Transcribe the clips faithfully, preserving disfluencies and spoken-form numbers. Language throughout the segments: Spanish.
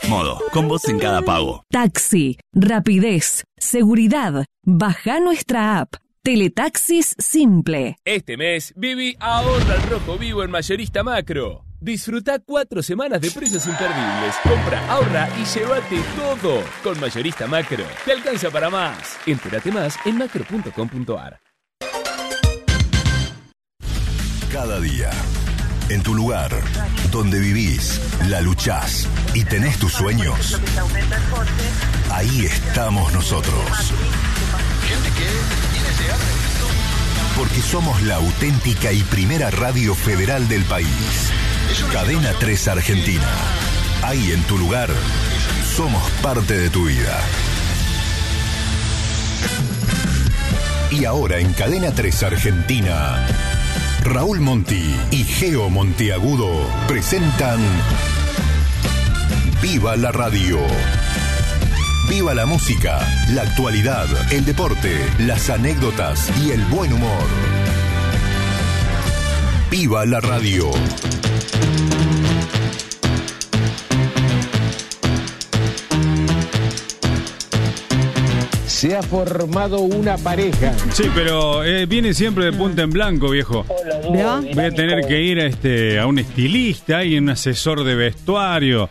Modo, con vos en cada pago. Taxi, rapidez, seguridad. Baja nuestra app. Teletaxis Simple. Este mes, Vivi ahorra al rojo vivo en Mayorista Macro. Disfruta cuatro semanas de precios imperdibles. Compra, ahorra y llévate todo. Con Mayorista Macro. Te alcanza para más. Entérate más en macro punto com punto ar. Cada día, en tu lugar, donde vivís, la luchás y tenés tus sueños, ahí estamos nosotros. Porque somos la auténtica y primera radio federal del país. Cadena tres Argentina. Ahí en tu lugar, somos parte de tu vida. Y ahora en Cadena tres Argentina, Raúl Monti y Geo Monteagudo presentan Viva la Radio. Viva la música, la actualidad, el deporte, las anécdotas y el buen humor. Viva la Radio. Se ha formado una pareja. Sí, pero eh, viene siempre de punta en blanco, viejo. Voy a tener que ir a, este, a un estilista y un asesor de vestuario.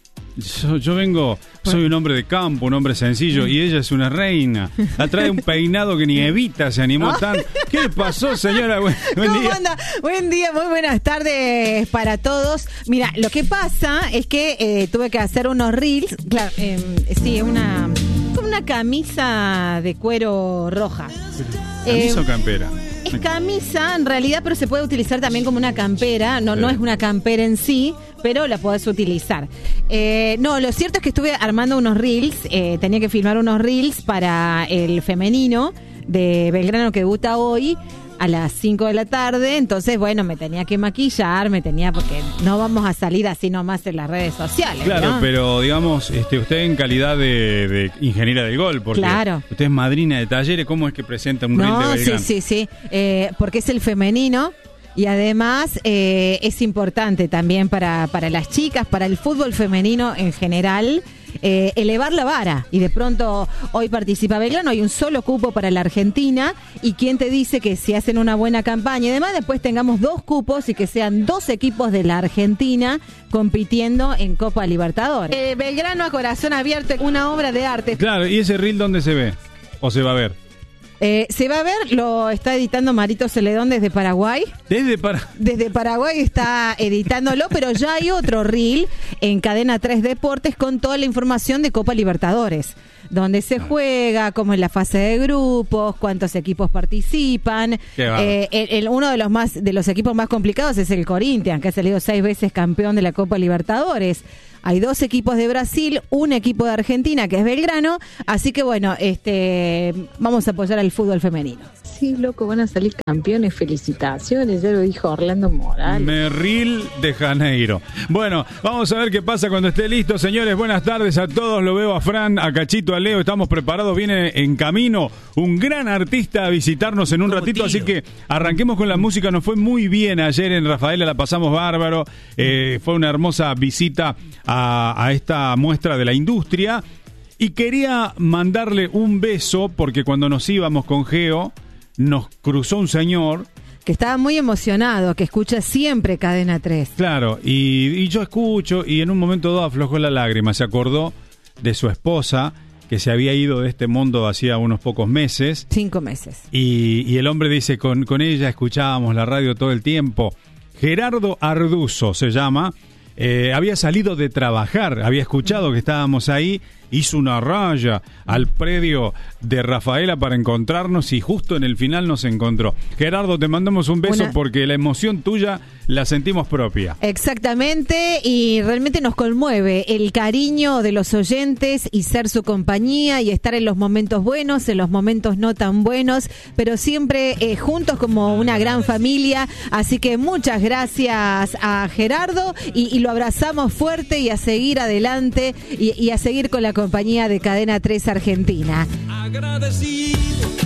Yo, yo vengo, soy un hombre de campo, un hombre sencillo, y ella es una reina. Atrae un peinado que ni Evita se animó tan. ¿Qué le pasó, señora? Buen, buen ¿Cómo día. anda? Buen día, muy buenas tardes para todos. Mira, lo que pasa es que eh, tuve que hacer unos reels. Claro, eh, sí, una, una camisa de cuero roja. ¿Camisa eh, o campera? Es camisa en realidad, pero se puede utilizar también como una campera. No, no es una campera en sí, pero la podés utilizar. Eh, no, lo cierto es que estuve armando unos reels, eh, tenía que filmar unos reels para el femenino de Belgrano que debuta hoy a las cinco de la tarde, entonces bueno, me tenía que maquillar, me tenía, porque no vamos a salir así nomás en las redes sociales. Claro, ¿no? pero digamos, este, usted en calidad de, de ingeniera del gol, porque claro. Usted es madrina de talleres, ¿cómo es que presenta un no, reel de Belgrano? Sí, sí, sí, eh, porque es el femenino. Y además eh, es importante también para, para las chicas, para el fútbol femenino en general, eh, elevar la vara. Y de pronto hoy participa Belgrano, hay un solo cupo para la Argentina. ¿Y quién te dice que si hacen una buena campaña y además después tengamos dos cupos y que sean dos equipos de la Argentina compitiendo en Copa Libertadores? Eh, Belgrano a corazón abierto, una obra de arte. Claro, ¿y ese reel dónde se ve? ¿O se va a ver? Eh, se va a ver, lo está editando Marito Celedón desde Paraguay. Desde para... Desde Paraguay está editándolo, pero ya hay otro reel en Cadena tres Deportes con toda la información de Copa Libertadores, donde se juega, cómo es la fase de grupos, cuántos equipos participan. Eh, el, el, uno de los más de los equipos más complicados es el Corinthians, que ha salido seis veces campeón de la Copa Libertadores. Hay dos equipos de Brasil, un equipo de Argentina, que es Belgrano. Así que bueno, este vamos a apoyar al fútbol femenino. Sí, loco, van a salir campeones. Felicitaciones, ya lo dijo Orlando Morales. Merrill de Janeiro. Bueno, vamos a ver qué pasa cuando esté listo, señores. Buenas tardes a todos. Lo veo a Fran, a Cachito, a Leo. Estamos preparados. Viene en camino un gran artista a visitarnos en un Como ratito. Tío. Así que arranquemos con la música. Nos fue muy bien ayer en Rafaela, la pasamos bárbaro. Eh, fue una hermosa visita a, a esta muestra de la industria. Y quería mandarle un beso porque cuando nos íbamos con Geo, nos cruzó un señor que estaba muy emocionado, que escucha siempre Cadena tres. Claro, y, y yo escucho y en un momento dado aflojó la lágrima, se acordó de su esposa que se había ido de este mundo hacía unos pocos meses. Cinco meses. Y, y el hombre dice, con, con ella escuchábamos la radio todo el tiempo. Gerardo Arduzo se llama, eh, había salido de trabajar, había escuchado que estábamos ahí, hizo una raya al predio de Rafaela para encontrarnos y justo en el final nos encontró. Gerardo, te mandamos un beso una... porque la emoción tuya la sentimos propia. Exactamente, y realmente nos conmueve el cariño de los oyentes y ser su compañía y estar en los momentos buenos, en los momentos no tan buenos, pero siempre eh, juntos como una gran familia. Así que muchas gracias a Gerardo y, y lo abrazamos fuerte y a seguir adelante y, y a seguir con la compañía de Cadena tres Argentina. Agradecido porque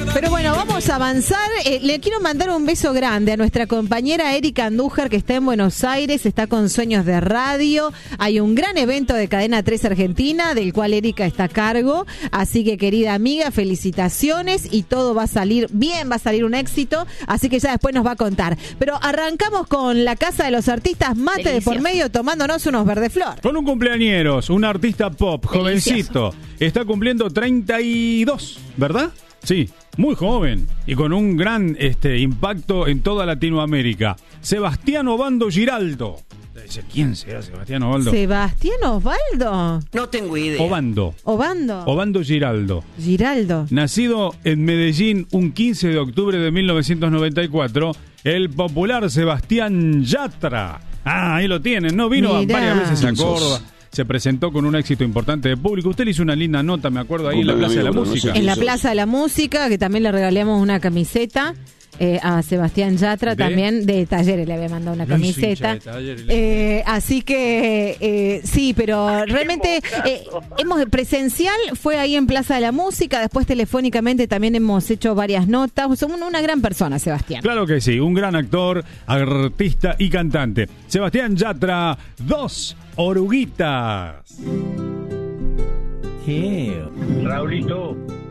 Pero bueno, vamos a avanzar. Eh, le quiero mandar un beso grande a nuestra compañera Erika Andújar, que está en Buenos Aires, está con Sueños de Radio. Hay un gran evento de Cadena tres Argentina, del cual Erika está a cargo. Así que, querida amiga, felicitaciones y todo va a salir bien, va a salir un éxito. Así que ya después nos va a contar. Pero arrancamos con la Casa de los Artistas, mate Delicioso. De por medio, tomándonos unos verdeflor. Con un cumpleañeros, un artista pop, Delicioso. Jovencito. Está cumpliendo treinta y dos, ¿verdad? Sí, muy joven y con un gran este, impacto en toda Latinoamérica. Sebastián Obando Giraldo. ¿Quién será Sebastián Obando? ¿Sebastián Osvaldo? No tengo idea. Obando. ¿Obando? Obando Giraldo. Giraldo. Nacido en Medellín un quince de octubre de mil novecientos noventa y cuatro, el popular Sebastián Yatra. Ah, ahí lo tienen, ¿no? Vino Mirá. varias veces a Córdoba. Se presentó con un éxito importante de público. Usted le hizo una linda nota, me acuerdo, ahí en la Plaza de la Música. En la Plaza de la Música, que también le regalamos una camiseta. Eh, a Sebastián Yatra ¿De? También de Talleres le había mandado una Lo hizo camiseta. hincha de Talleres. Eh, así que eh, sí, pero realmente eh, hemos presencial fue ahí en Plaza de la Música, después telefónicamente también hemos hecho varias notas. Son una gran persona, Sebastián. Claro que sí, un gran actor, artista y cantante. Sebastián Yatra, dos oruguitas. Raulito,